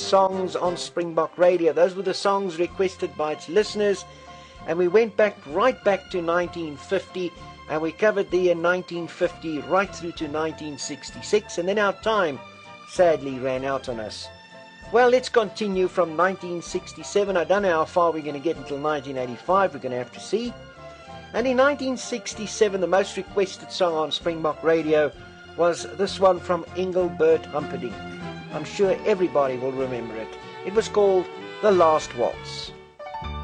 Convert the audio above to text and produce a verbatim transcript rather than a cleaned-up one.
songs on Springbok Radio. Those were the songs requested by its listeners, and we went back right back to nineteen fifty, and we covered the year nineteen fifty right through to nineteen sixty-six, and then our time sadly ran out on us. Well, let's continue from nineteen sixty-seven. I don't know how far we're going to get until nineteen eighty-five. We're going to have to see. And in nineteen sixty-seven, the most requested song on Springbok Radio was this one from Engelbert Humperdinck. I'm sure everybody will remember it. It was called The Last Waltz.